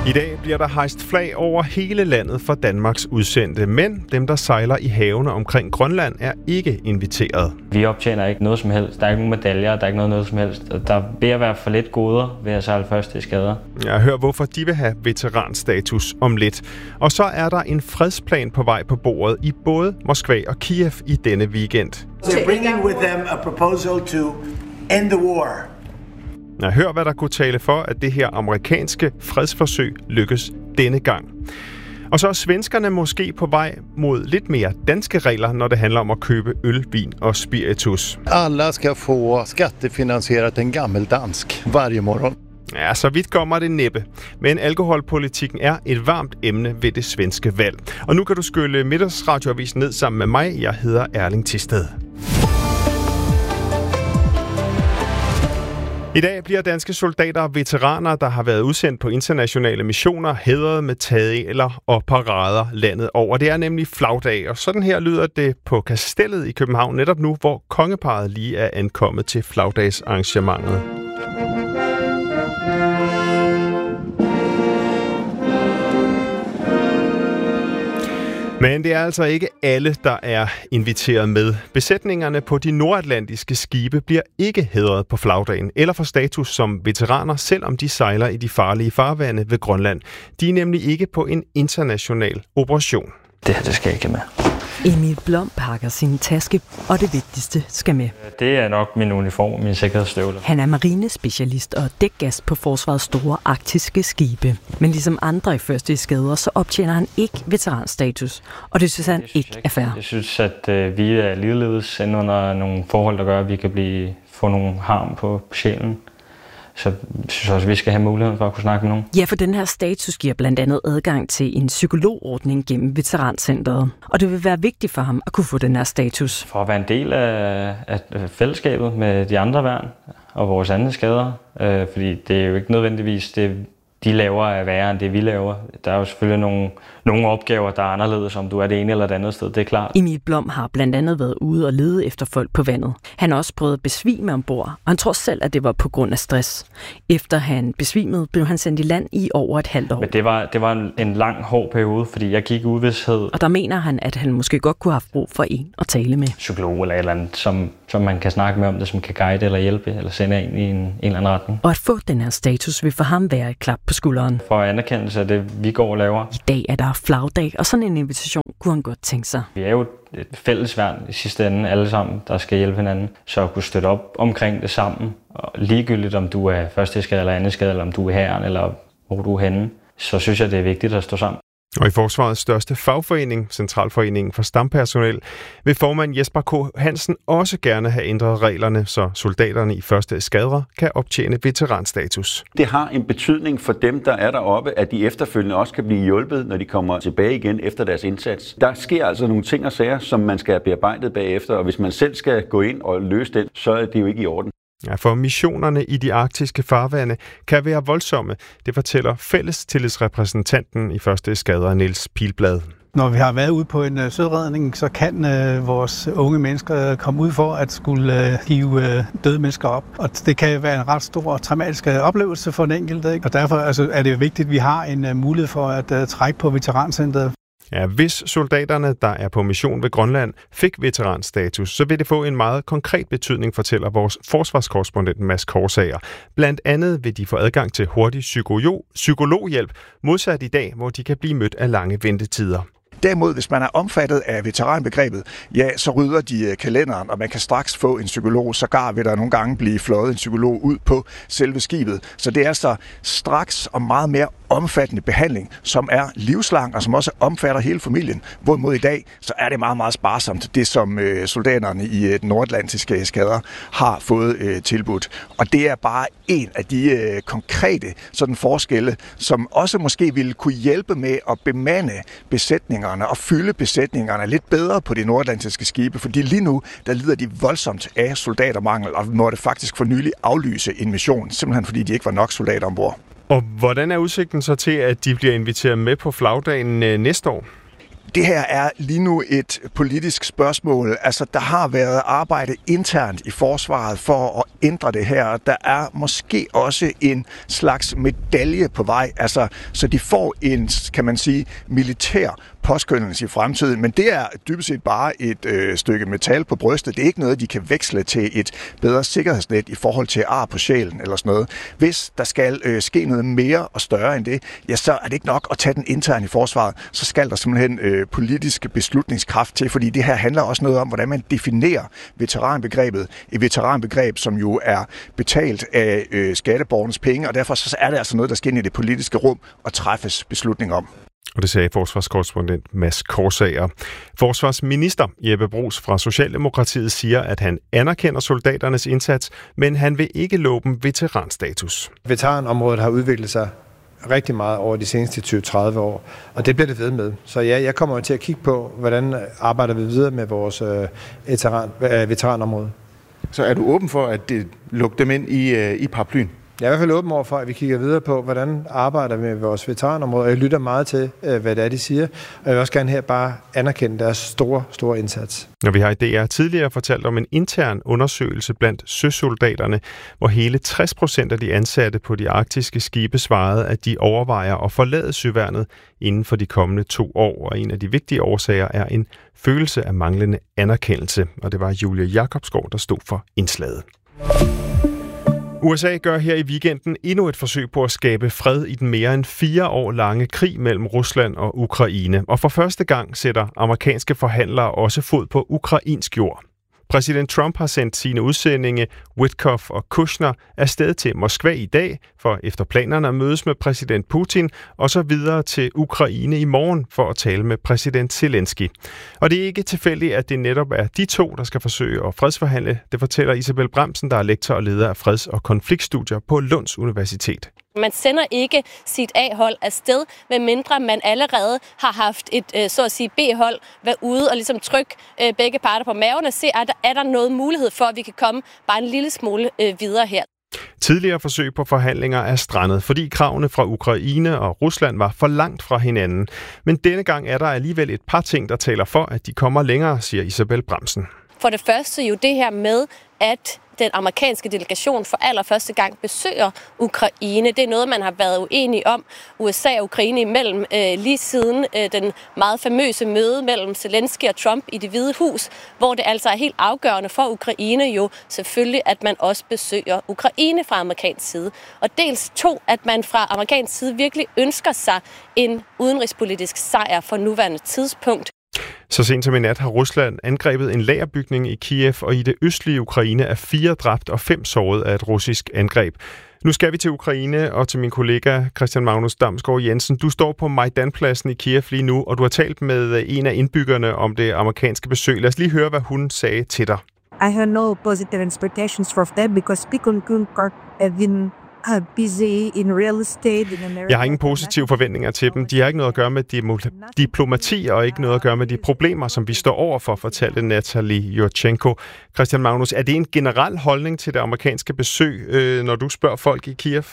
I dag bliver der hejst flag over hele landet for Danmarks udsendte, men dem, der sejler i havene omkring Grønland, er ikke inviteret. Vi optjener ikke noget som helst. Der er ikke nogen medaljer, der er ikke noget som helst. Der er ved at være for lidt goder ved at sejle første skader. Jeg hører, hvorfor de vil have veteranstatus om lidt. Og så er der en fredsplan på vej på bordet i både Moskva og Kiev i denne weekend. They're bringing with them a proposal to end the war. Jeg hører, hvad der kunne tale for, at det her amerikanske fredsforsøg lykkes denne gang. Og så er svenskerne måske på vej mod lidt mere danske regler, når det handler om at købe øl, vin og spiritus. Alla ska få skattefinansierat en gammeldansk varje morgon. Ja, så vidt kommer det næppe. Men alkoholpolitikken er et varmt emne ved det svenske valg. Og nu kan du skylle Middagsradioavisen ned sammen med mig. Jeg hedder Erling Thisted. I dag bliver danske soldater og veteraner, der har været udsendt på internationale missioner, hædret med tageler og parader landet over. Det er nemlig flagdag, og sådan her lyder det på Kastellet i København netop nu, hvor kongeparret lige er ankommet til flagdagsarrangementet. Men det er altså ikke alle, der er inviteret med. Besætningerne på de nordatlantiske skibe bliver ikke hædret på flagdagen eller får status som veteraner, selvom de sejler i de farlige farvande ved Grønland. De er nemlig ikke på en international operation. Det her, det skal ikke med. Emil Blom pakker sin taske, og det vigtigste skal med. Det er nok min uniform og mine sikkerhedsstøvler. Han er marinespecialist og dækgast på forsvarets store arktiske skibe. Men ligesom andre i første skader, så optjener han ikke veteranstatus, og det synes han ikke er fair. Jeg synes, at vi er ligeledes under nogle forhold, der gør, at vi kan få nogle harm på sjælen. Så jeg synes også, at vi skal have muligheden for at kunne snakke med nogen. Ja, for den her status giver blandt andet adgang til en psykologordning gennem Veterancentret. Og det vil være vigtigt for ham at kunne få den her status. For at være en del af fællesskabet med de andre værn og vores andre skader. Fordi det er jo ikke nødvendigvis det, de laver er værre end det, vi laver. Der er jo selvfølgelig nogle opgaver, der er anderledes, om du er det ene eller det andet sted, det er klart. Emil Blom har blandt andet været ude og lede efter folk på vandet. Han har også prøvet at besvime ombord, og han tror selv, at det var på grund af stress. Efter han besvimede, blev han sendt i land i over et halvt år. Men det var en lang, hård periode, fordi jeg gik i uvished. Og der mener han, at han måske godt kunne have brug for en at tale med. Psykolog eller et eller andet, som man kan snakke med om det, som kan guide eller hjælpe, eller sende en i en eller anden retning. Og at få den her status vil for ham være et klap på skulderen. For anerkendelse af det, vi går og laver. I dag er der flagdag, og sådan en invitation kunne han godt tænke sig. Vi er jo et fælles værn i sidste ende, alle sammen, der skal hjælpe hinanden. Så at kunne støtte op omkring det sammen, og ligegyldigt om du er første skade eller anden skade, eller om du er herren, eller hvor du er henne, så synes jeg, det er vigtigt at stå sammen. Og i forsvarets største fagforening, Centralforeningen for Stampersonel, vil formand Jesper K. Hansen også gerne have ændret reglerne, så soldaterne i første eskadre kan optjene veteranstatus. Det har en betydning for dem, der er deroppe, at de efterfølgende også kan blive hjulpet, når de kommer tilbage igen efter deres indsats. Der sker altså nogle ting og sager, som man skal have bearbejdet bagefter, og hvis man selv skal gå ind og løse den, så er det jo ikke i orden. Ja, for missionerne i de arktiske farvande kan være voldsomme. Det fortæller fællestillidsrepræsentanten i første eskadre, Niels Pilblad. Når vi har været ude på en søredning, så kan vores unge mennesker komme ud for at skulle hive døde mennesker op. Og det kan være en ret stor og traumatisk oplevelse for den enkelte. Og derfor er det vigtigt, at vi har en mulighed for at trække på veterancentret. Ja, hvis soldaterne, der er på mission ved Grønland, fik veteranstatus, så vil det få en meget konkret betydning, fortæller vores forsvarskorrespondent Mads Korsager. Blandt andet vil de få adgang til hurtig psykologhjælp, modsat i dag, hvor de kan blive mødt af lange ventetider. Derimod, hvis man er omfattet af veteranbegrebet, ja, så rydder de kalenderen, og man kan straks få en psykolog. Sågar vil der nogle gange blive fløjet en psykolog ud på selve skibet. Så det er altså straks og meget mere omfattende behandling, som er livslang og som også omfatter hele familien. Hvorimod i dag, så er det meget, meget sparsomt, det som soldaterne i den nordatlantiske eskadre har fået tilbudt. Og det er bare en af de konkrete sådan forskelle, som også måske ville kunne hjælpe med at bemande besætningerne og fylde besætningerne lidt bedre på de nordatlantiske skibe, fordi lige nu, der lider de voldsomt af soldatermangel og måtte faktisk for nylig aflyse en mission, simpelthen fordi de ikke var nok soldater ombord. Og hvordan er udsigten så til, at de bliver inviteret med på flagdagen næste år? Det her er lige nu et politisk spørgsmål. Altså, der har været arbejde internt i forsvaret for at ændre det her. Der er måske også en slags medalje på vej, altså, så de får en, kan man sige, militær påskyndelse i fremtiden, men det er dybest set bare et stykke metal på brystet. Det er ikke noget, de kan veksle til et bedre sikkerhedsnet i forhold til ar på sjælen eller sådan noget. Hvis der skal ske noget mere og større end det, ja, så er det ikke nok at tage den interne i forsvaret. Så skal der simpelthen politisk beslutningskraft til, fordi det her handler også noget om, hvordan man definerer veteranbegrebet. Et veteranbegreb, som jo er betalt af skatteborgernes penge, og derfor så er det altså noget, der skal ind i det politiske rum og træffes beslutning om. Og det sagde forsvarskorrespondent Mads Korsager. Forsvarsminister Jeppe Bruus fra Socialdemokratiet siger, at han anerkender soldaternes indsats, men han vil ikke love dem veteranstatus. Veteranområdet har udviklet sig rigtig meget over de seneste 20-30 år, og det bliver det ved med. Så ja, jeg kommer til at kigge på, hvordan arbejder vi videre med vores veteranområde. Så er du åben for at lukke dem ind i paraplyen? Jeg er i hvert fald åben over for, at vi kigger videre på, hvordan arbejder vi med vores veteranområde. Jeg lytter meget til, hvad det er, de siger. Og jeg vil også gerne her bare anerkende deres store indsats. Og vi har i DR tidligere fortalt om en intern undersøgelse blandt søsoldaterne, hvor hele 60% af de ansatte på de arktiske skibe svarede, at de overvejer at forlade søværnet inden for de kommende 2 år. Og en af de vigtige årsager er en følelse af manglende anerkendelse. Og det var Julie Jacobsgaard, der stod for indslaget. USA gør her i weekenden endnu et forsøg på at skabe fred i den mere end 4 år lange krig mellem Rusland og Ukraine. Og for første gang sætter amerikanske forhandlere også fod på ukrainsk jord. Præsident Trump har sendt sine udsendinge Witkoff og Kushner afsted til Moskva i dag, for efter planerne at mødes med præsident Putin, og så videre til Ukraine i morgen for at tale med præsident Zelensky. Og det er ikke tilfældigt, at det netop er de to, der skal forsøge at fredsforhandle. Det fortæller Isabel Bramsen, der er lektor og leder af freds- og konfliktstudier på Lunds Universitet. Man sender ikke sit A-hold afsted, medmindre man allerede har haft et, så at sige, B-hold være ude og ligesom trykke begge parter på maven og se, er der noget mulighed for, at vi kan komme bare en lille smule videre her. Tidligere forsøg på forhandlinger er strandet, fordi kravene fra Ukraine og Rusland var for langt fra hinanden. Men denne gang er der alligevel et par ting, der taler for, at de kommer længere, siger Isabel Bramsen. For det første jo det her med, at den amerikanske delegation for allerførste gang besøger Ukraine. Det er noget, man har været uenige om, USA og Ukraine imellem, lige siden den meget famøse møde mellem Zelensky og Trump i Det Hvide Hus, hvor det altså er helt afgørende for Ukraine jo selvfølgelig, at man også besøger Ukraine fra amerikansk side. Og dels 2, at man fra amerikansk side virkelig ønsker sig en udenrigspolitisk sejr for nuværende tidspunkt. Så sent som i nat har Rusland angrebet en lagerbygning i Kiev, og i det østlige Ukraine er 4 dræbt og 5 såret af et russisk angreb. Nu skal vi til Ukraine og til min kollega Christian Magnus Damsgaard Jensen. Du står på Majdanpladsen i Kiev lige nu, og du har talt med en af indbyggerne om det amerikanske besøg. Lad os lige høre, hvad hun sagde til dig. I have no positive expectations for them because people have been busy in real estate in America. Jeg har ingen positive forventninger til dem. De har ikke noget at gøre med diplomati og ikke noget at gøre med de problemer, som vi står overfor, fortalte Natalie Yurchenko. Christian Magnus, er det en generel holdning til det amerikanske besøg, når du spørger folk i Kiev?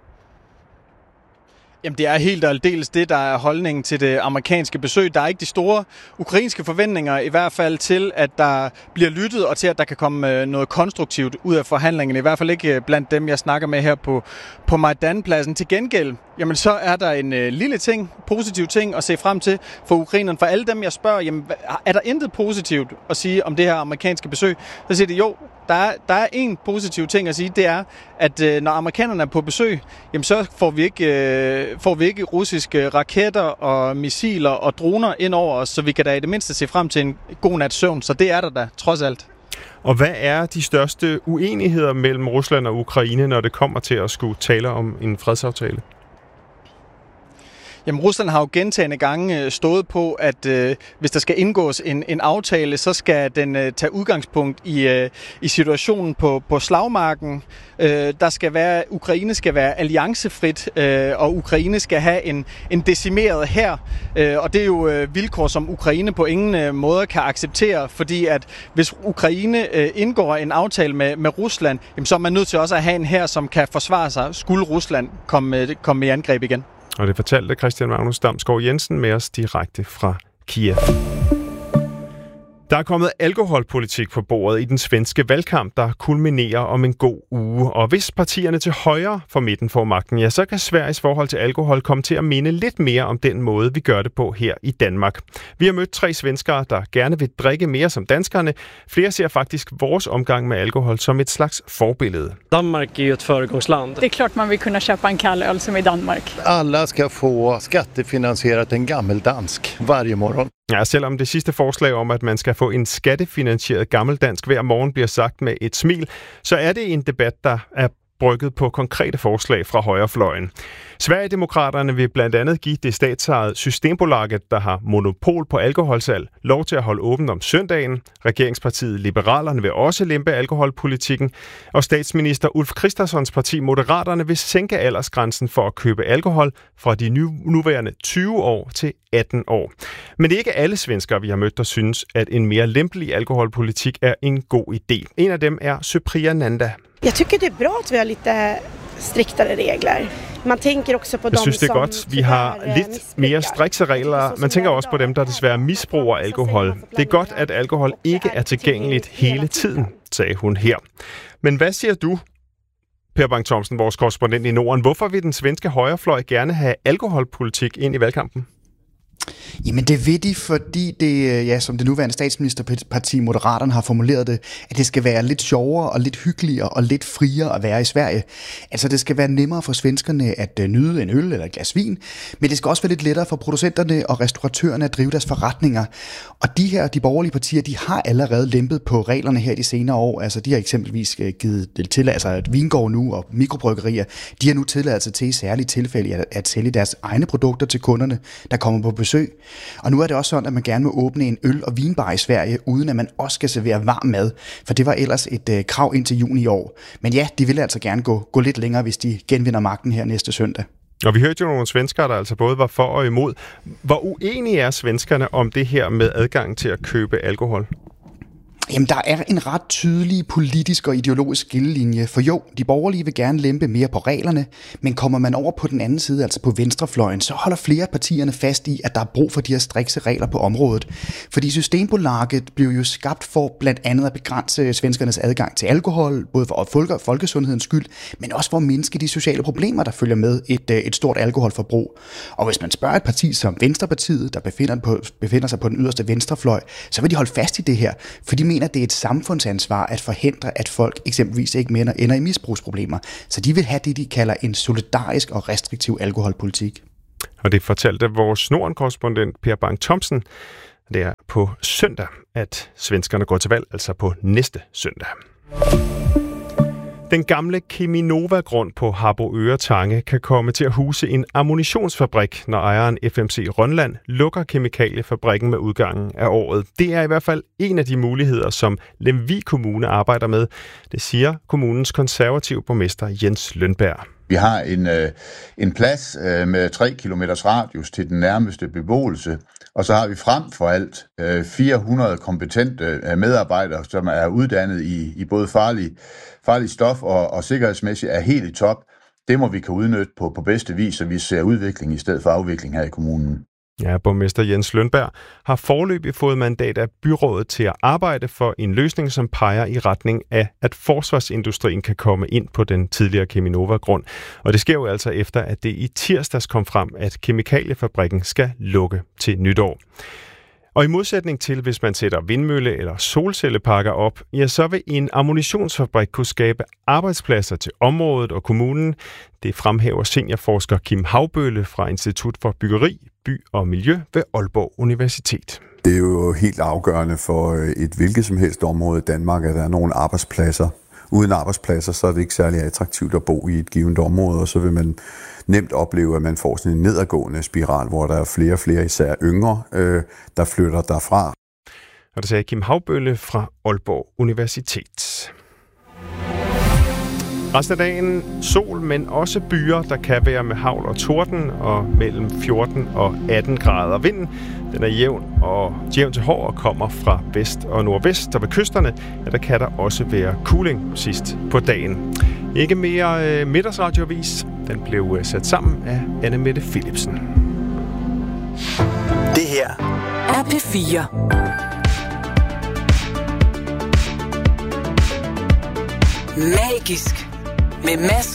Jamen, det er helt og aldeles det, der er holdningen til det amerikanske besøg. Der er ikke de store ukrainske forventninger, i hvert fald til, at der bliver lyttet, og til, at der kan komme noget konstruktivt ud af forhandlingerne. I hvert fald ikke blandt dem, jeg snakker med her på Majdanpladsen. Til gengæld, jamen, så er der en lille ting, positiv ting at se frem til for ukrainerne. For alle dem, jeg spørger, jamen, er der intet positivt at sige om det her amerikanske besøg? Så siger de, jo, der er en positiv ting at sige, det er, at når amerikanerne er på besøg, jamen, så får vi ikke russiske raketter og missiler og droner ind over os, så vi kan da i det mindste se frem til en god nats søvn. Så det er der da, trods alt. Og hvad er de største uenigheder mellem Rusland og Ukraine, når det kommer til at skulle tale om en fredsaftale? Jamen, Rusland har jo gentagne gange stået på, at hvis der skal indgås en aftale, så skal den tage udgangspunkt i situationen på slagmarken. Ukraine skal være alliancefrit, og Ukraine skal have en decimeret hær. Og det er jo vilkår, som Ukraine på ingen måde kan acceptere, fordi at hvis Ukraine indgår en aftale med Rusland, jamen, så er man nødt til også at have en hær, som kan forsvare sig, skulle Rusland komme i angreb igen. Og det fortalte Christian Magnus Damsgaard Jensen med os direkte fra Kiev. Der er kommet alkoholpolitik på bordet i den svenske valgkamp, der kulminerer om en god uge. Og hvis partierne til højre for midten får magten, ja, så kan Sveriges forhold til alkohol komme til at minde lidt mere om den måde, vi gør det på her i Danmark. Vi har mødt 3 svenskere, der gerne vil drikke mere som danskerne. Flere ser faktisk vores omgang med alkohol som et slags forbillede. Danmark er jo et föregångsland. Det er klart, man vil kunne købe en kall øl som i Danmark. Alla ska få skattefinansieret en gammeldansk varje morgon. Ja, selvom det sidste forslag om, at man skal få en skattefinansieret gammeldansk hver morgen, bliver sagt med et smil, så er det en debat, der er brygget på konkrete forslag fra højrefløjen. Sverigedemokraterne vil blandt andet give det statsejede Systembolaget, der har monopol på alkoholsalg, lov til at holde åbent om søndagen. Regeringspartiet Liberalerne vil også lempe alkoholpolitikken, og statsminister Ulf Kristerssons parti Moderaterne vil sænke aldersgrænsen for at købe alkohol fra de nuværende 20 år til 18 år. Men det er ikke alle svenskere, vi har mødt, der synes, at en mere lempelig alkoholpolitik er en god idé. En af dem er Supriya Nanda. Jeg tycker det är bra att vi har lite striktare regler. Man tænker også på Jeg synes, det er godt. Vi har lidt mere strikse regler. Man tænker også på dem, der desværre misbruger alkohol. Det er godt, at alkohol ikke er tilgængeligt hele tiden, sagde hun her. Men hvad siger du, Per Bang Thomsen, vores korrespondent i Norden? Hvorfor vil den svenske højrefløj gerne have alkoholpolitik ind i valgkampen? Jamen det vil de, fordi det, ja, som det nuværende statsministerparti Moderaterne har formuleret det, at det skal være lidt sjovere og lidt hyggeligere og lidt friere at være i Sverige. Altså det skal være nemmere for svenskerne at nyde en øl eller et glas vin, men det skal også være lidt lettere for producenterne og restauratørerne at drive deres forretninger. Og de borgerlige partier, de har allerede lempet på reglerne her de senere år. Altså de har eksempelvis givet tilladelse, at vingård nu og mikrobryggerier, de har nu tilladelse til i særlige tilfælde at sælge deres egne produkter til kunderne, der kommer på besøg. Og nu er det også sådan, at man gerne må åbne en øl- og vinbar i Sverige, uden at man også skal servere varm mad. For det var ellers et krav indtil juni i år. Men ja, de vil altså gerne gå lidt længere, hvis de genvinder magten her næste søndag. Og vi hørte jo nogle svenskere, der altså både var for og imod. Hvor uenige er svenskerne om det her med adgang til at købe alkohol? Jamen, der er en ret tydelig politisk og ideologisk skillelinje, for jo, de borgerlige vil gerne lempe mere på reglerne, men kommer man over på den anden side, altså på venstrefløjen, så holder flere af partierne fast i, at der er brug for de her strikse regler på området. Fordi Systembolaget blev jo skabt for blandt andet at begrænse svenskernes adgang til alkohol, både for folkesundhedens skyld, men også for at mindske de sociale problemer, der følger med et stort alkoholforbrug. Og hvis man spørger et parti som Venstrepartiet, der befinder sig på den yderste venstrefløj, så vil de holde fast i det her, for de mener, at det er et samfundsansvar at forhindre, at folk eksempelvis ikke ender i misbrugsproblemer. Så de vil have det, de kalder en solidarisk og restriktiv alkoholpolitik. Og det fortalte vores Norden-korrespondent Per Bang Thomsen. Det er på søndag, at svenskerne går til valg, altså på næste søndag. Den gamle Cheminova-grund på Harboøre Tange kan komme til at huse en ammunitionsfabrik, når ejeren FMC Rønland lukker kemikaliefabrikken med udgangen af året. Det er i hvert fald en af de muligheder, som Lemvig Kommune arbejder med. Det siger kommunens konservative borgmester Jens Lønberg. Vi har en plads med 3 kilometers radius til den nærmeste beboelse, og så har vi frem for alt 400 kompetente medarbejdere, som er uddannet i både farlig stof og sikkerhedsmæssigt er helt i top. Det må vi kan udnytte på bedste vis, så vi ser udvikling i stedet for afvikling her i kommunen. Ja, borgmester Jens Lønberg har foreløbig fået mandat af byrådet til at arbejde for en løsning, som peger i retning af, at forsvarsindustrien kan komme ind på den tidligere Cheminova-grund. Og det sker jo altså efter, at det i tirsdags kom frem, at kemikaliefabrikken skal lukke til nytår. Og i modsætning til, hvis man sætter vindmølle- eller solcelleparker op, ja, så vil en ammunitionsfabrik kunne skabe arbejdspladser til området og kommunen. Det fremhæver seniorforsker Kim Havbølle fra Institut for Byggeri, By og Miljø ved Aalborg Universitet. Det er jo helt afgørende for et hvilket som helst område i Danmark, at der er nogle arbejdspladser. Uden arbejdspladser, så er det ikke særlig attraktivt at bo i et givet område, og så vil man nemt opleve, at man får sådan en nedadgående spiral, hvor der er flere og flere, især yngre, der flytter derfra. Og det sagde Kim Havbølle fra Aalborg Universitet. Resten af dagen sol, men også byer, der kan være med hagl og torden, og mellem 14 og 18 grader. Vinden den er jævn til hård og kommer fra vest og nordvest, og ved kysterne der kan der også være cooling sidst på dagen. Ikke mere middagsradioavis. Den blev sat sammen af Anne Mette Philipsen. Det her er P4. Magisk med Mads